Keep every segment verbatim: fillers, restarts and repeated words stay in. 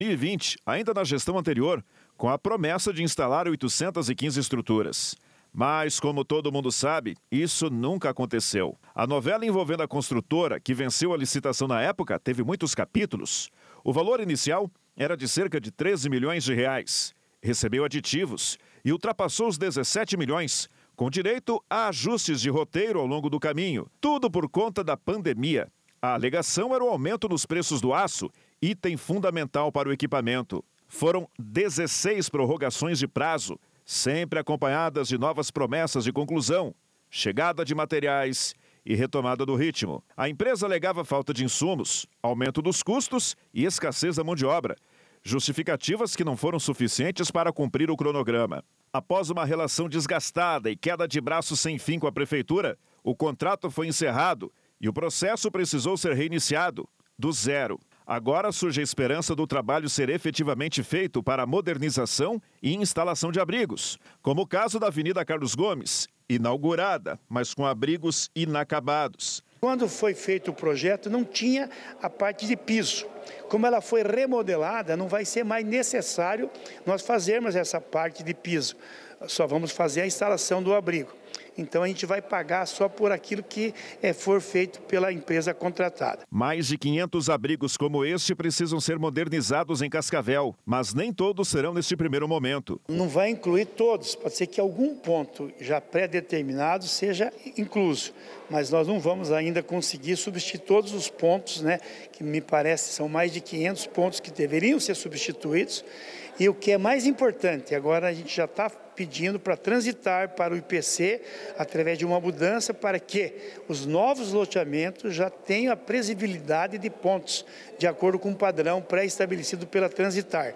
e vinte, ainda na gestão anterior, com a promessa de instalar oitocentas e quinze estruturas. Mas, como todo mundo sabe, isso nunca aconteceu. A novela envolvendo a construtora, que venceu a licitação na época, teve muitos capítulos. O valor inicial era de cerca de treze milhões de reais. Recebeu aditivos e ultrapassou os dezessete milhões, com direito a ajustes de roteiro ao longo do caminho. Tudo por conta da pandemia. A alegação era o aumento nos preços do aço, item fundamental para o equipamento. Foram dezesseis prorrogações de prazo, sempre acompanhadas de novas promessas de conclusão, chegada de materiais e retomada do ritmo. A empresa alegava falta de insumos, aumento dos custos e escassez da mão de obra, justificativas que não foram suficientes para cumprir o cronograma. Após uma relação desgastada e queda de braço sem fim com a prefeitura, o contrato foi encerrado e o processo precisou ser reiniciado, do zero. Agora surge a esperança do trabalho ser efetivamente feito para a modernização e instalação de abrigos, como o caso da Avenida Carlos Gomes, inaugurada, mas com abrigos inacabados. Quando foi feito o projeto, não tinha a parte de piso. Como ela foi remodelada, não vai ser mais necessário nós fazermos essa parte de piso. Só vamos fazer a instalação do abrigo. Então a gente vai pagar só por aquilo que é, for feito pela empresa contratada. Mais de quinhentos abrigos como este precisam ser modernizados em Cascavel, mas nem todos serão neste primeiro momento. Não vai incluir todos, pode ser que algum ponto já pré-determinado seja incluso, mas nós não vamos ainda conseguir substituir todos os pontos, né, que me parece são mais de quinhentos pontos que deveriam ser substituídos. E o que é mais importante, agora a gente já está pedindo para transitar para o I P C através de uma mudança para que os novos loteamentos já tenham a previsibilidade de pontos, de acordo com o padrão pré-estabelecido pela Transitar.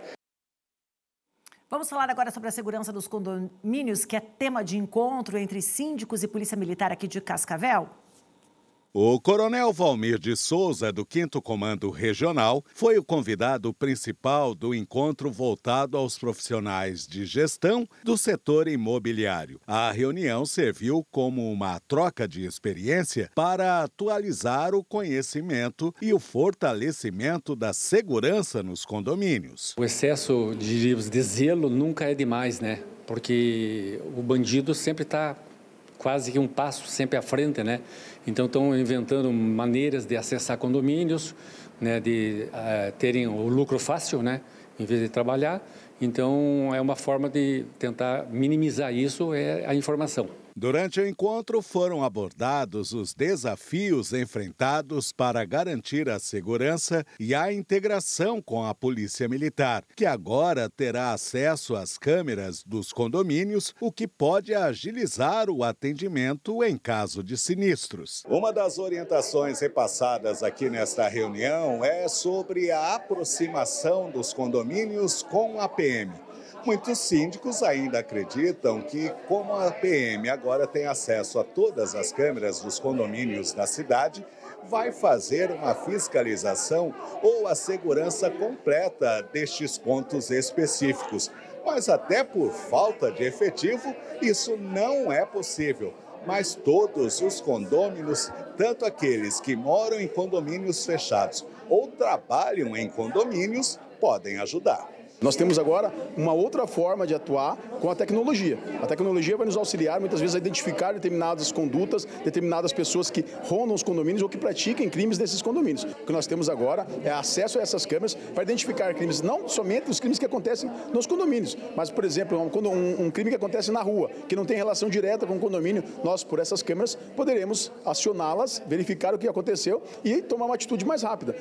Vamos falar agora sobre a segurança dos condomínios, que é tema de encontro entre síndicos e Polícia Militar aqui de Cascavel. O coronel Valmir de Souza, do quinto Comando Regional, foi o convidado principal do encontro voltado aos profissionais de gestão do setor imobiliário. A reunião serviu como uma troca de experiência para atualizar o conhecimento e o fortalecimento da segurança nos condomínios. O excesso, diríamos, de zelo nunca é demais, né? Porque o bandido sempre está quase que um passo sempre à frente, né? Então estão inventando maneiras de acessar condomínios, né, de uh, terem o lucro fácil, né, em vez de trabalhar. Então é uma forma de tentar minimizar isso, é a informação. Durante o encontro foram abordados os desafios enfrentados para garantir a segurança e a integração com a Polícia Militar, que agora terá acesso às câmeras dos condomínios, o que pode agilizar o atendimento em caso de sinistros. Uma das orientações repassadas aqui nesta reunião é sobre a aproximação dos condomínios com a P M. Muitos síndicos ainda acreditam que, como a P M agora tem acesso a todas as câmeras dos condomínios da cidade, vai fazer uma fiscalização ou a segurança completa destes pontos específicos. Mas até por falta de efetivo, isso não é possível. Mas todos os condôminos, tanto aqueles que moram em condomínios fechados ou trabalham em condomínios, podem ajudar. Nós temos agora uma outra forma de atuar com a tecnologia. A tecnologia vai nos auxiliar muitas vezes a identificar determinadas condutas, determinadas pessoas que rondam os condomínios ou que pratiquem crimes nesses condomínios. O que nós temos agora é acesso a essas câmeras para identificar crimes, não somente os crimes que acontecem nos condomínios, mas, por exemplo, um, um crime que acontece na rua, que não tem relação direta com o condomínio, nós, por essas câmeras, poderemos acioná-las, verificar o que aconteceu e tomar uma atitude mais rápida.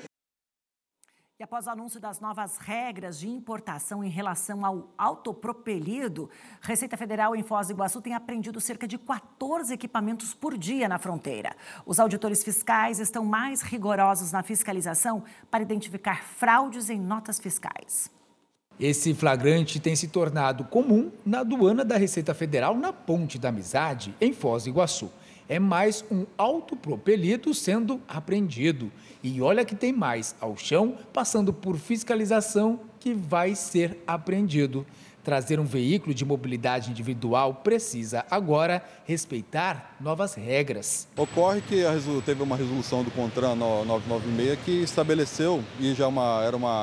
E após o anúncio das novas regras de importação em relação ao autopropelido, Receita Federal em Foz do Iguaçu tem apreendido cerca de quatorze equipamentos por dia na fronteira. Os auditores fiscais estão mais rigorosos na fiscalização para identificar fraudes em notas fiscais. Esse flagrante tem se tornado comum na aduana da Receita Federal na Ponte da Amizade, em Foz do Iguaçu. É mais um autopropelido sendo apreendido. E olha que tem mais ao chão, passando por fiscalização, que vai ser apreendido. Trazer um veículo de mobilidade individual precisa agora respeitar novas regras. Ocorre que teve uma resolução do CONTRAN novecentos e noventa e seis que estabeleceu, e já uma, era uma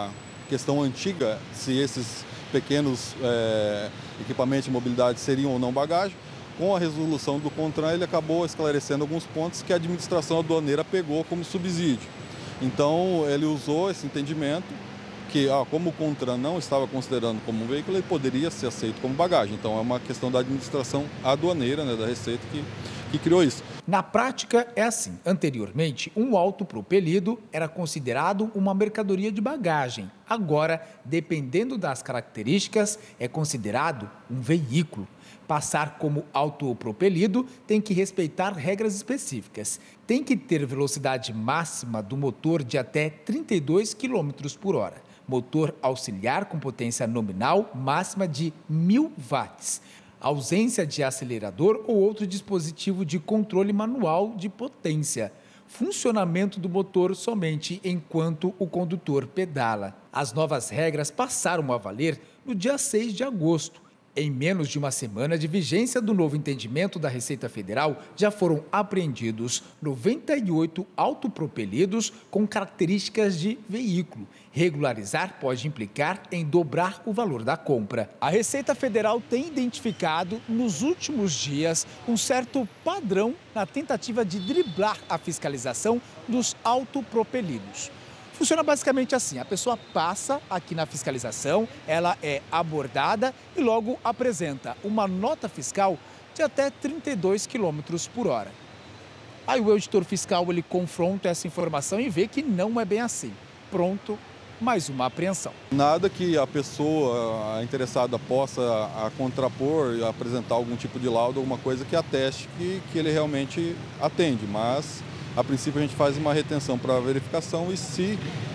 questão antiga, se esses pequenos é, equipamentos de mobilidade seriam ou não bagagem. Com a resolução do CONTRAN, ele acabou esclarecendo alguns pontos que a administração aduaneira pegou como subsídio. Então, ele usou esse entendimento que, ah, como o CONTRAN não estava considerando como um veículo, ele poderia ser aceito como bagagem. Então, é uma questão da administração aduaneira, né, da Receita, que, que criou isso. Na prática, é assim. Anteriormente, um autopropelido era considerado uma mercadoria de bagagem. Agora, dependendo das características, é considerado um veículo. Passar como autopropelido tem que respeitar regras específicas. Tem que ter velocidade máxima do motor de até trinta e dois quilômetros por hora. Motor auxiliar com potência nominal máxima de mil watts. Ausência de acelerador ou outro dispositivo de controle manual de potência. Funcionamento do motor somente enquanto o condutor pedala. As novas regras passaram a valer no dia seis de agosto. Em menos de uma semana de vigência do novo entendimento da Receita Federal, já foram apreendidos noventa e oito autopropelidos com características de veículo. Regularizar pode implicar em dobrar o valor da compra. A Receita Federal tem identificado, nos últimos dias, um certo padrão na tentativa de driblar a fiscalização dos autopropelidos. Funciona basicamente assim, a pessoa passa aqui na fiscalização, ela é abordada e logo apresenta uma nota fiscal de até trinta e dois quilômetros por hora. Aí o auditor fiscal ele confronta essa informação e vê que não é bem assim. Pronto, mais uma apreensão. Nada que a pessoa a interessada possa a contrapor e apresentar algum tipo de laudo, alguma coisa que ateste que, que ele realmente atende, mas... A princípio, a gente faz uma retenção para verificação e, se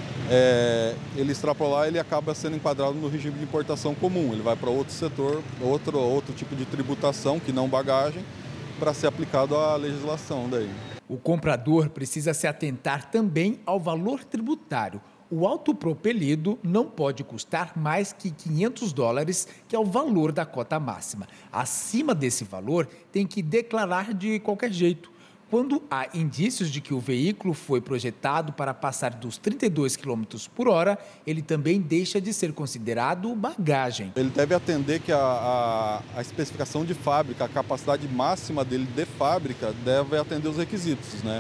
é, ele extrapolar, ele acaba sendo enquadrado no regime de importação comum. Ele vai para outro setor, outro, outro tipo de tributação, que não bagagem, para ser aplicado à legislação daí. O comprador precisa se atentar também ao valor tributário. O autopropelido não pode custar mais que quinhentos dólares, que é o valor da cota máxima. Acima desse valor, tem que declarar de qualquer jeito. Quando há indícios de que o veículo foi projetado para passar dos trinta e dois quilômetros por hora, ele também deixa de ser considerado bagagem. Ele deve atender que a, a, a especificação de fábrica, a capacidade máxima dele de fábrica, deve atender os requisitos, né?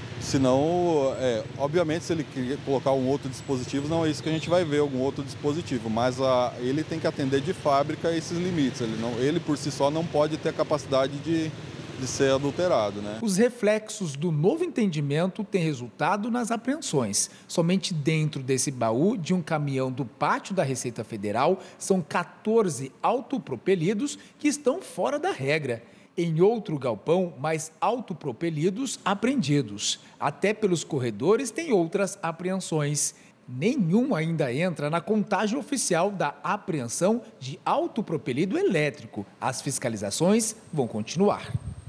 Senão, é, obviamente, se ele colocar um outro dispositivo, não é isso que a gente vai ver, algum outro dispositivo, mas a, ele tem que atender de fábrica esses limites. Ele, não, ele, por si só, não pode ter a capacidade de... de ser adulterado, né? Os reflexos do novo entendimento têm resultado nas apreensões. Somente dentro desse baú de um caminhão do pátio da Receita Federal são quatorze autopropelidos que estão fora da regra. Em outro galpão, mais autopropelidos apreendidos. Até pelos corredores tem outras apreensões. Nenhum ainda entra na contagem oficial da apreensão de autopropelido elétrico. As fiscalizações vão continuar.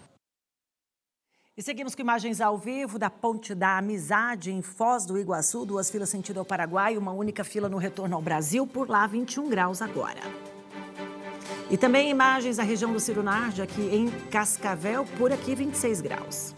E seguimos com imagens ao vivo da Ponte da Amizade, em Foz do Iguaçu. Duas filas sentido ao Paraguai, uma única fila no retorno ao Brasil. Por lá, vinte e um graus agora. E também imagens da região do Ciro Nardi, aqui em Cascavel, por aqui vinte e seis graus.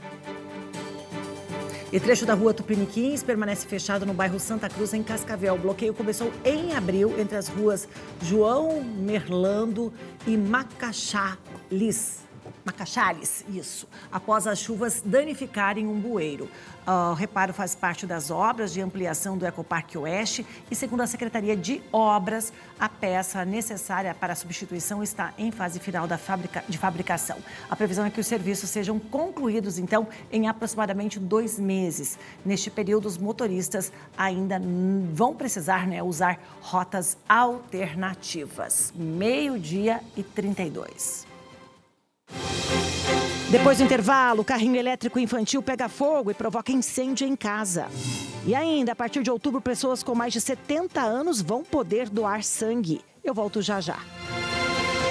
E trecho da rua Tupiniquins permanece fechado no bairro Santa Cruz, em Cascavel. O bloqueio começou em abril entre as ruas João Merlando e Macaxalis. Macaxares, isso, após as chuvas danificarem um bueiro. O reparo faz parte das obras de ampliação do Ecoparque Oeste e, segundo a Secretaria de Obras, a peça necessária para a substituição está em fase final da fabrica, de fabricação. A previsão é que os serviços sejam concluídos, então, em aproximadamente dois meses. Neste período, os motoristas ainda vão precisar, né, usar rotas alternativas. Meio-dia e trinta e dois. Depois do intervalo, o carrinho elétrico infantil pega fogo e provoca incêndio em casa. E ainda, a partir de outubro, pessoas com mais de setenta anos vão poder doar sangue. Eu volto já já.